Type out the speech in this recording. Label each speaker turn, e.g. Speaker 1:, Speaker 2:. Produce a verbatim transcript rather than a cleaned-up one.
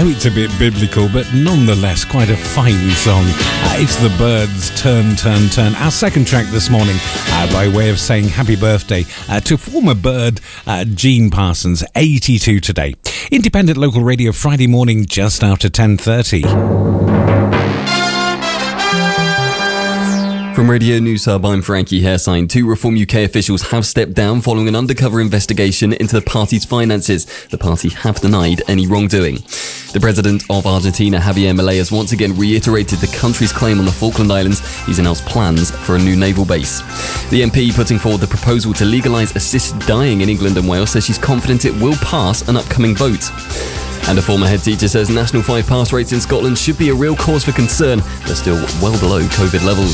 Speaker 1: it's a bit biblical, but nonetheless quite a fine song. Uh, it's The Byrds, Turn, Turn, Turn. Our second track this morning, uh, by way of saying happy birthday uh, to former Byrd, uh, Gene Parsons, eighty-two today. Independent local radio Friday morning just after ten thirty.
Speaker 2: From Radio News Hub, I'm Frankie Hairsign. Two Reform U K officials have stepped down following an undercover investigation into the party's finances. The party have denied any wrongdoing. The president of Argentina, Javier Milei, has once again reiterated the country's claim on the Falkland Islands. He's announced plans for a new naval base. The M P putting forward the proposal to legalise assisted dying in England and Wales says she's confident it will pass an upcoming vote. And a former head teacher says national five pass rates in Scotland should be a real cause for concern. They're still well below COVID levels.